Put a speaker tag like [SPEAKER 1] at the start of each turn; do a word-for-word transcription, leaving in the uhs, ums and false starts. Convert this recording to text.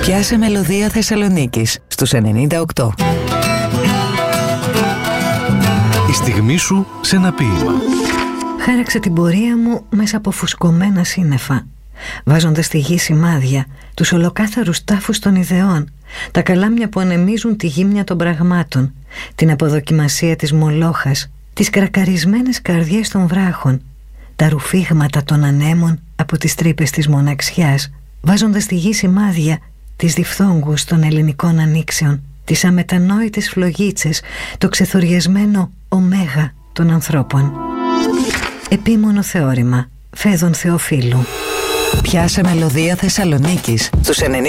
[SPEAKER 1] Πιάσε μελωδία Θεσσαλονίκης στους ενενήντα οκτώ.
[SPEAKER 2] Η στιγμή σου σε ένα ποίημα.
[SPEAKER 3] Χάραξε την πορεία μου μέσα από φουσκωμένα σύννεφα, βάζοντας στη γη σημάδια, τους ολοκάθαρους τάφους των ιδεών, τα καλάμια που ανεμίζουν τη γύμνια των πραγμάτων, την αποδοκιμασία της μολόχας, τις κρακαρισμένες καρδιές των βράχων, τα ρουφήγματα των ανέμων από τις τρύπες της μοναξιάς, βάζοντας στη γη σημάδια τις διφθόγκους των ελληνικών ανοίξεων, τις αμετανόητες φλογίτσες, το ξεθοριασμένο ωμέγα των ανθρώπων. Επίμονο θεώρημα, Φέδων Θεοφίλου.
[SPEAKER 1] Πιάσε μελωδία Θεσσαλονίκης στους ενενήντα.